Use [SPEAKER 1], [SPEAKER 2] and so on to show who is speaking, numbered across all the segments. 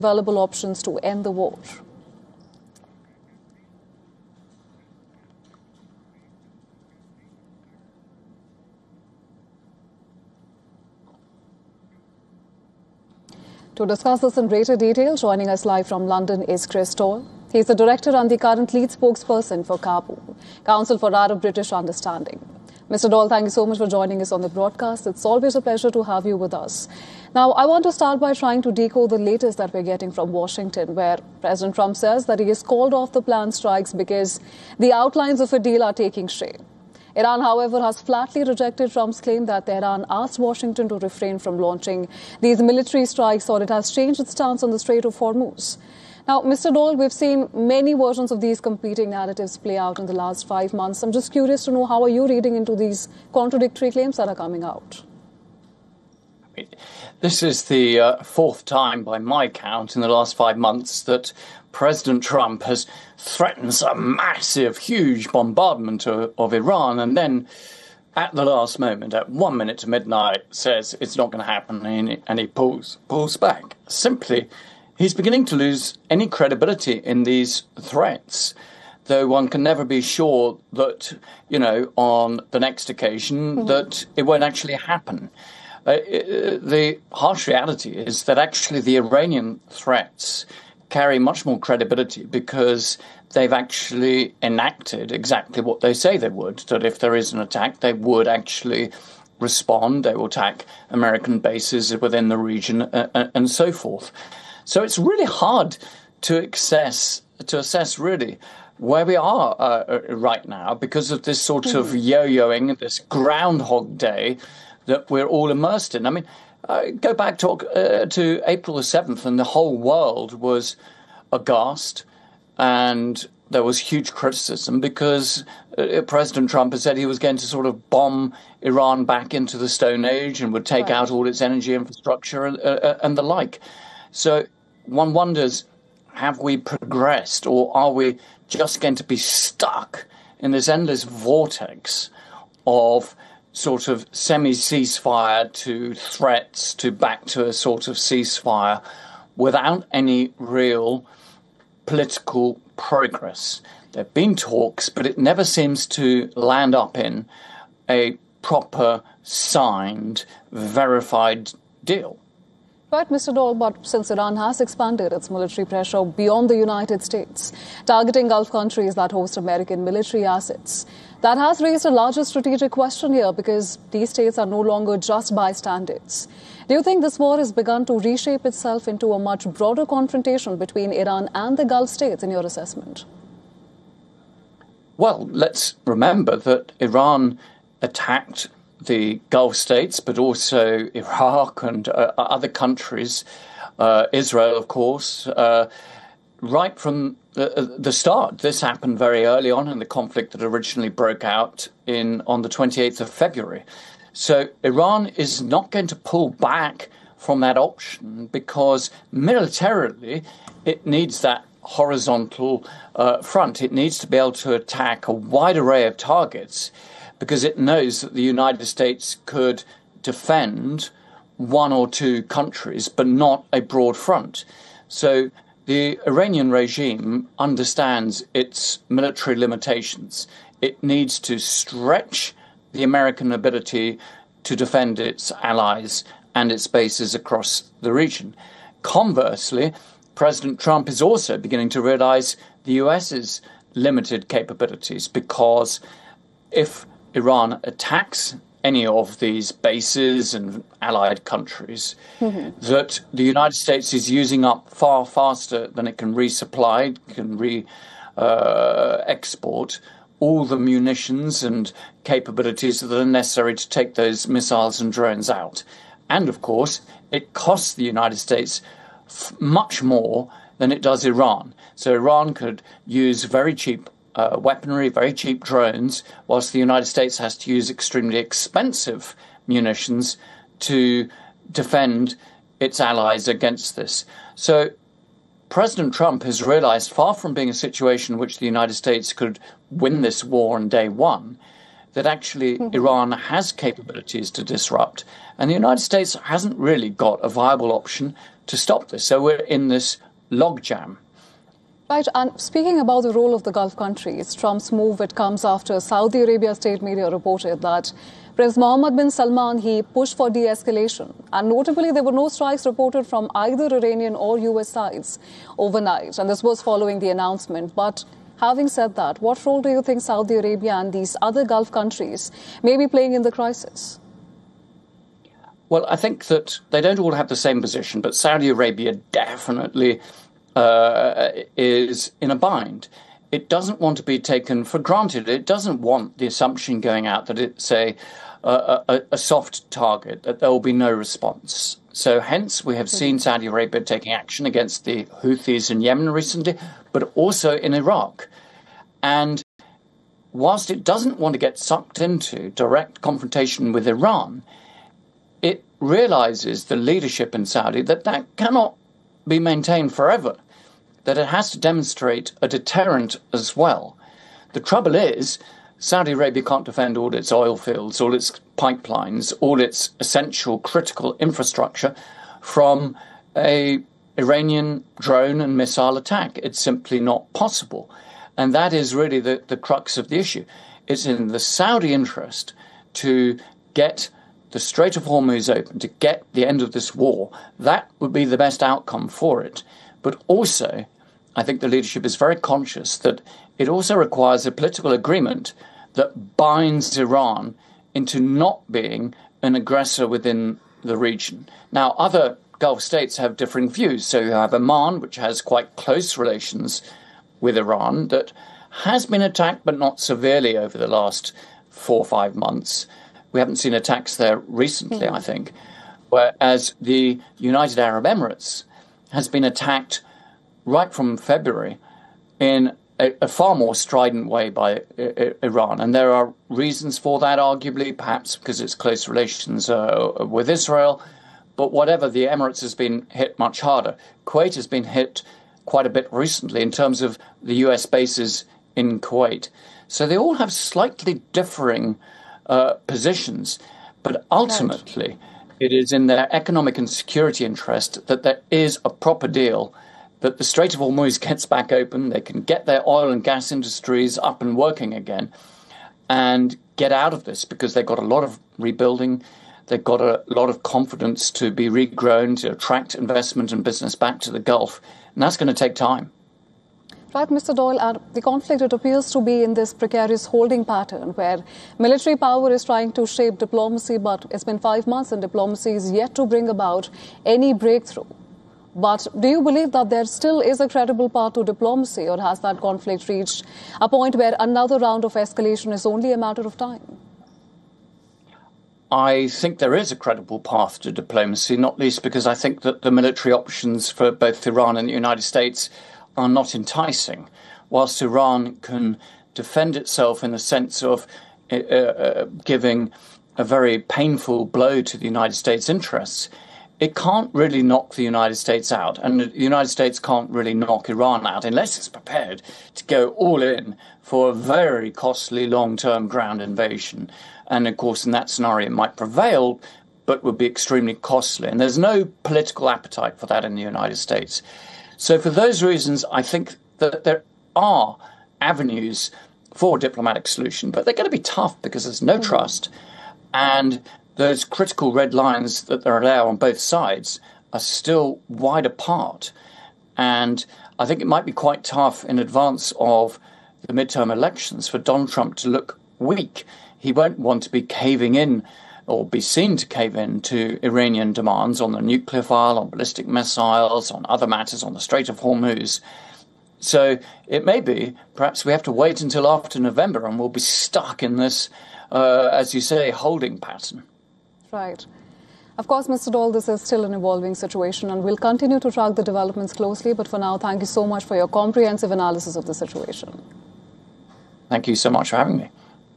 [SPEAKER 1] available options to end the war? To discuss this in greater detail, joining us live from London is Chris Toll. He's the director and the current lead spokesperson for CARPU, Council for Arab-British Understanding. Mr. Doyle, thank you so much for joining us on the broadcast. It's always a pleasure to have you with us. Now, I want to start by trying to decode the latest that we're getting from Washington, where President Trump says that he has called off the planned strikes because the outlines of a deal are taking shape. Iran, however, has flatly rejected Trump's claim that Tehran asked Washington to refrain from launching these military strikes, or it has changed its stance on the Strait of Hormuz. Now, Mr. Doyle, we've seen many versions of these competing narratives play out in the last 5 months. I'm just curious to know, how are you reading into these contradictory claims that are coming out?
[SPEAKER 2] This is the fourth time, by my count, in the last 5 months that President Trump has threatened a massive, huge bombardment of Iran, and then at the last moment, at 1 minute to midnight, says it's not going to happen, and he pulls back. Simply, he's beginning to lose any credibility in these threats, though one can never be sure that, on the next occasion, that it won't actually happen. The harsh reality is that actually the Iranian threats carry much more credibility because they've actually enacted exactly what they say they would, that if there is an attack, they would actually respond, they will attack American bases within the region, and so forth. So it's really hard to assess really where we are right now because of this sort of yo-yoing, this Groundhog Day that we're all immersed in. I mean, go back to April the 7th, and the whole world was aghast, and there was huge criticism because President Trump has said he was going to sort of bomb Iran back into the Stone Age and would take out all its energy infrastructure and the like. So one wonders, have we progressed, or are we just going to be stuck in this endless vortex of sort of semi-ceasefire to threats to back to a sort of ceasefire without any real political progress? There have been talks, but it never seems to land up in a proper, signed, verified deal.
[SPEAKER 1] Right, Mr. Doyle, but since Iran has expanded its military pressure beyond the United States, targeting Gulf countries that host American military assets, that has raised a larger strategic question here because these states are no longer just bystanders. Do you think this war has begun to reshape itself into a much broader confrontation between Iran and the Gulf states, in your assessment?
[SPEAKER 2] Well, let's remember that Iran attacked the Gulf states, but also Iraq and other countries, Israel, of course, right from the start. This happened very early on in the conflict that originally broke out on the 28th of February. So Iran is not going to pull back from that option because militarily it needs that horizontal front. It needs to be able to attack a wide array of targets because it knows that the United States could defend one or two countries, but not a broad front. So the Iranian regime understands its military limitations. It needs to stretch the American ability to defend its allies and its bases across the region. Conversely, President Trump is also beginning to realize the US's limited capabilities because if Iran attacks any of these bases and allied countries, that the United States is using up far faster than it can resupply, can export all the munitions and capabilities that are necessary to take those missiles and drones out. And of course, it costs the United States much more than it does Iran. So Iran could use very cheap weaponry, very cheap drones, whilst the United States has to use extremely expensive munitions to defend its allies against this. So President Trump has realized, far from being a situation in which the United States could win this war on day one, that actually Iran has capabilities to disrupt, and the United States hasn't really got a viable option to stop this. So we're in this logjam.
[SPEAKER 1] Right, and speaking about the role of the Gulf countries, Trump's move, it comes after Saudi Arabia state media reported that Prince Mohammed bin Salman, he pushed for de-escalation. And notably, there were no strikes reported from either Iranian or US sides overnight. And this was following the announcement. But having said that, what role do you think Saudi Arabia and these other Gulf countries may be playing in the crisis?
[SPEAKER 2] Well, I think that they don't all have the same position, but Saudi Arabia definitely is in a bind. It doesn't want to be taken for granted. It doesn't want the assumption going out that it's a soft target, that there will be no response. So hence we have seen Saudi Arabia taking action against the Houthis in Yemen recently, but also in Iraq. And whilst it doesn't want to get sucked into direct confrontation with Iran, it realizes, the leadership in Saudi, that that cannot be maintained forever, that it has to demonstrate a deterrent as well. The trouble is, Saudi Arabia can't defend all its oil fields, all its pipelines, all its essential critical infrastructure from an Iranian drone and missile attack. It's simply not possible. And that is really the crux of the issue. It's in the Saudi interest to get the Strait of Hormuz open, to get the end of this war. That would be the best outcome for it. But also, I think the leadership is very conscious that it also requires a political agreement that binds Iran into not being an aggressor within the region. Now, other Gulf states have differing views. So you have Oman, which has quite close relations with Iran, that has been attacked, but not severely over the last 4 or 5 months. We haven't seen attacks there recently, I think. Whereas the United Arab Emirates has been attacked right from February in a far more strident way by Iran. And there are reasons for that, arguably, perhaps because it's close relations with Israel. But whatever, the Emirates has been hit much harder. Kuwait has been hit quite a bit recently in terms of the US bases in Kuwait. So they all have slightly differing positions. But ultimately, it is in their economic and security interest that there is a proper deal, that the Strait of Hormuz gets back open, they can get their oil and gas industries up and working again and get out of this, because they've got a lot of rebuilding, they've got a lot of confidence to be regrown, to attract investment and business back to the Gulf. And that's going to take time.
[SPEAKER 1] Right, Mr. Doyle, and the conflict, it appears to be in this precarious holding pattern where military power is trying to shape diplomacy, but it's been 5 months and diplomacy is yet to bring about any breakthrough. But do you believe that there still is a credible path to diplomacy, or has that conflict reached a point where another round of escalation is only a matter of time?
[SPEAKER 2] I think there is a credible path to diplomacy, not least because I think that the military options for both Iran and the United States are not enticing. Whilst Iran can defend itself in the sense of giving a very painful blow to the United States' interests, it can't really knock the United States out. And the United States can't really knock Iran out unless it's prepared to go all in for a very costly long-term ground invasion. And of course, in that scenario, it might prevail, but would be extremely costly. And there's no political appetite for that in the United States. So for those reasons, I think that there are avenues for a diplomatic solution, but they're going to be tough because there's no trust. And those critical red lines that there are there on both sides are still wide apart. And I think it might be quite tough in advance of the midterm elections for Donald Trump to look weak. He won't want to be caving in or be seen to cave in to Iranian demands on the nuclear file, on ballistic missiles, on other matters, on the Strait of Hormuz. So it may be, perhaps we have to wait until after November and we'll be stuck in this, as you say, holding pattern.
[SPEAKER 1] Right. Of course, Mr. Doyle, this is still an evolving situation and we'll continue to track the developments closely. But for now, thank you so much for your comprehensive analysis of the situation.
[SPEAKER 2] Thank you so much for having me.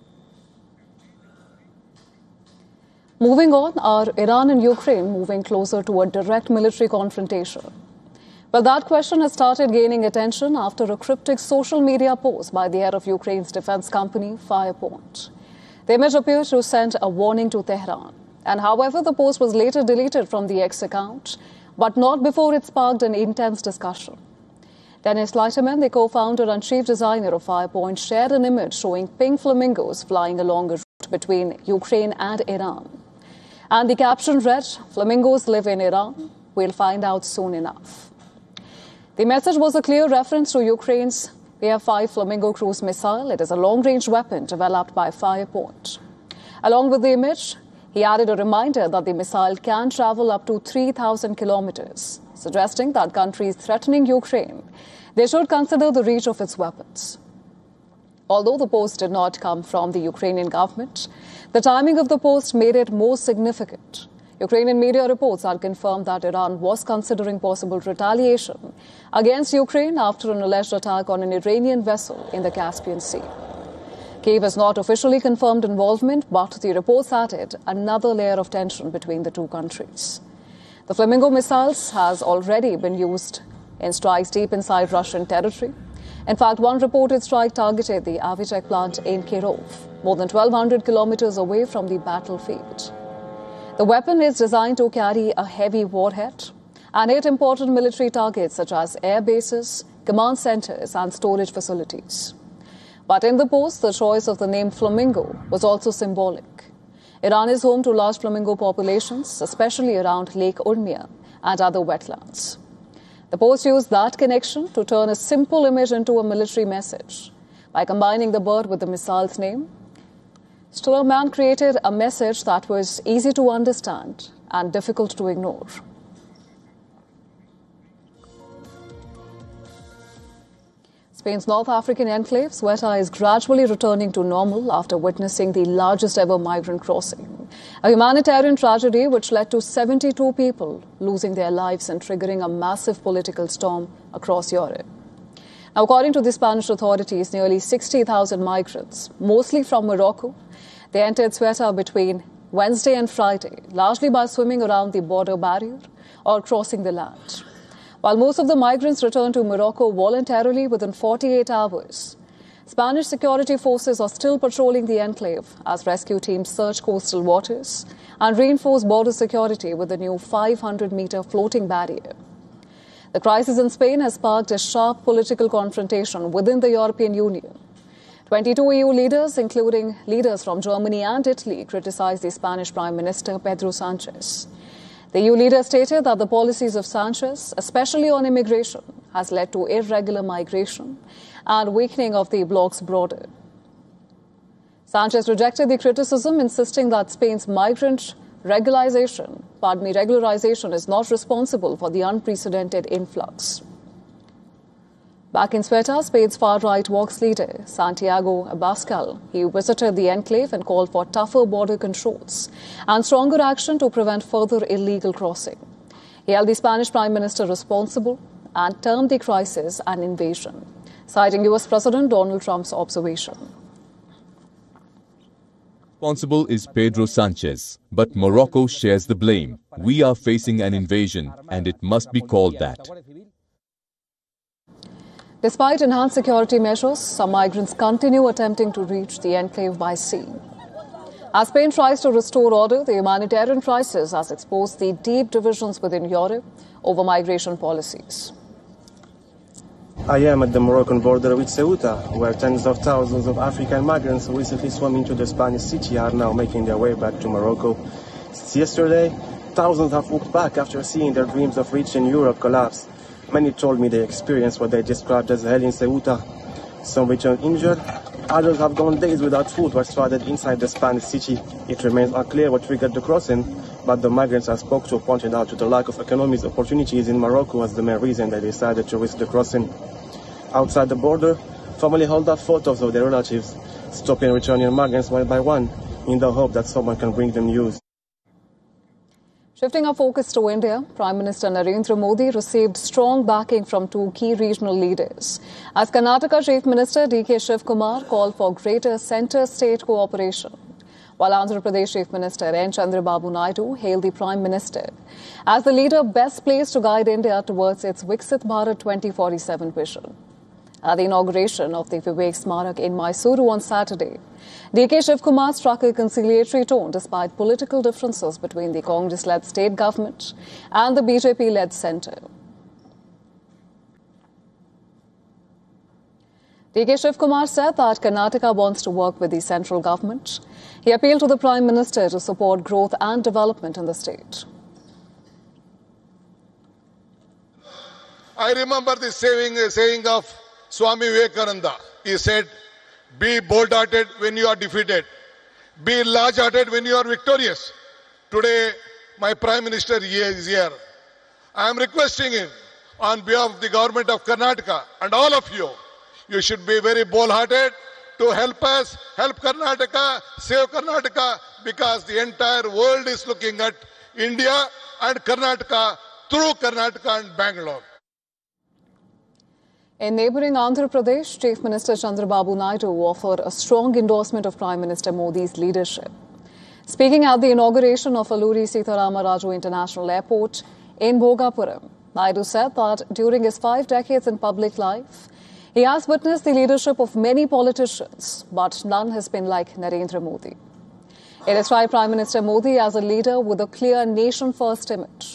[SPEAKER 1] Moving on, are Iran and Ukraine moving closer to a direct military confrontation? Well, that question has started gaining attention after a cryptic social media post by the head of Ukraine's defense company, Firepoint. The image appeared to send a warning to Tehran. And however, the post was later deleted from the X account, but not before it sparked an intense discussion. Dennis Leiterman, the co-founder and chief designer of Firepoint, shared an image showing pink flamingos flying along a route between Ukraine and Iran. And the caption read, "Flamingos live in Iran. We'll find out soon enough." The message was a clear reference to Ukraine's PF-5 Flamingo cruise missile. It is a long-range weapon developed by Firepoint. Along with the image, he added a reminder that the missile can travel up to 3,000 kilometers, suggesting that countries threatening Ukraine, they should consider the reach of its weapons. Although the post did not come from the Ukrainian government, the timing of the post made it more significant. Ukrainian media reports had confirmed that Iran was considering possible retaliation against Ukraine after an alleged attack on an Iranian vessel in the Caspian Sea. Kyiv has not officially confirmed involvement, but the reports added another layer of tension between the two countries. The Flamingo missiles has already been used in strikes deep inside Russian territory. In fact, one reported strike targeted the Avitech plant in Kirov, more than 1,200 kilometers away from the battlefield. The weapon is designed to carry a heavy warhead and hit important military targets such as air bases, command centers, and storage facilities. But in the post, the choice of the name Flamingo was also symbolic. Iran is home to large flamingo populations, especially around Lake Urmia and other wetlands. The post used that connection to turn a simple image into a military message. By combining the bird with the missile's name, Sturman created a message that was easy to understand and difficult to ignore. Spain's North African enclave, Ceuta, is gradually returning to normal after witnessing the largest ever migrant crossing. A humanitarian tragedy which led to 72 people losing their lives and triggering a massive political storm across Europe. Now, according to the Spanish authorities, nearly 60,000 migrants, mostly from Morocco, they entered Ceuta between Wednesday and Friday, largely by swimming around the border barrier or crossing the land. While most of the migrants returned to Morocco voluntarily within 48 hours, Spanish security forces are still patrolling the enclave as rescue teams search coastal waters and reinforce border security with a new 500-meter floating barrier. The crisis in Spain has sparked a sharp political confrontation within the European Union. 22 EU leaders, including leaders from Germany and Italy, criticized the Spanish Prime Minister Pedro Sanchez. The EU leader stated that the policies of Sanchez, especially on immigration, has led to irregular migration and weakening of the bloc's border. Sanchez rejected the criticism, insisting that Spain's migrant regularization is not responsible for the unprecedented influx. Back in Ceuta, Spain's far-right Vox leader, Santiago Abascal, he visited the enclave and called for tougher border controls and stronger action to prevent further illegal crossing. He held the Spanish Prime Minister responsible and termed the crisis an invasion, citing US President Donald Trump's observation.
[SPEAKER 3] Responsible is Pedro Sanchez, but Morocco shares the blame. We are facing an invasion, and it must be called that.
[SPEAKER 1] Despite enhanced security measures, some migrants continue attempting to reach the enclave by sea. As Spain tries to restore order, the humanitarian crisis has exposed the deep divisions within Europe over migration policies.
[SPEAKER 4] I am at the Moroccan border with Ceuta, where tens of thousands of African migrants who recently swam into the Spanish city are now making their way back to Morocco. Since yesterday, thousands have walked back after seeing their dreams of reaching Europe collapse. Many told me they experienced what they described as hell in Ceuta. Some returned injured, others have gone days without food or stranded inside the Spanish city. It remains unclear what triggered the crossing, but the migrants I spoke to pointed out to the lack of economic opportunities in Morocco as the main reason they decided to risk the crossing. Outside the border, family hold up photos of their relatives, stopping returning migrants one by one, in the hope that someone can bring them news.
[SPEAKER 1] Shifting our focus to India, Prime Minister Narendra Modi received strong backing from two key regional leaders, as Karnataka Chief Minister D.K. Shivkumar called for greater centre-state cooperation, while Andhra Pradesh Chief Minister N. Chandrababu Naidu hailed the Prime Minister as the leader best placed to guide India towards its Viksit Bharat 2047 vision. At the inauguration of the Vivek Smarak in Mysuru on Saturday, DK Shivkumar struck a conciliatory tone despite political differences between the Congress-led state government and the BJP-led centre. DK Shivkumar said that Karnataka wants to work with the central government. He appealed to the Prime Minister to support growth and development in the state.
[SPEAKER 5] I remember the saying of Swami Vivekananda. He said, be bold-hearted when you are defeated. Be large-hearted when you are victorious. Today, my Prime Minister is here. I am requesting him on behalf of the government of Karnataka and all of you, you should be very bold-hearted to help us, help Karnataka, save Karnataka, because the entire world is looking at India and Karnataka through Karnataka and Bangalore.
[SPEAKER 1] In neighbouring Andhra Pradesh, Chief Minister Chandrababu Naidu offered a strong endorsement of Prime Minister Modi's leadership. Speaking at the inauguration of Alluri Sitharama Raju International Airport in Bhogapuram, Naidu said that during his 5 decades in public life, he has witnessed the leadership of many politicians, but none has been like Narendra Modi. He described Prime Minister Modi as a leader with a clear nation-first image.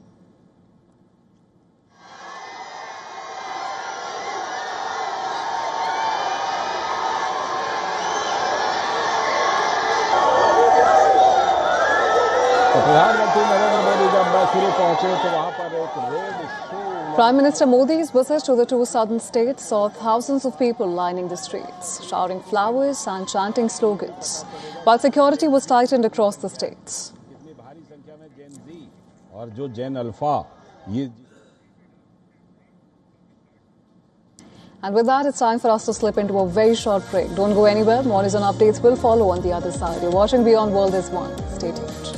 [SPEAKER 1] Prime Minister Modi's visit to the 2 southern states saw thousands of people lining the streets, shouting flowers and chanting slogans, while security was tightened across the states. And with that, it's time for us to slip into a very short break. Don't go anywhere. More news and updates will follow on the other side. You're watching Beyond World is One. Stay tuned.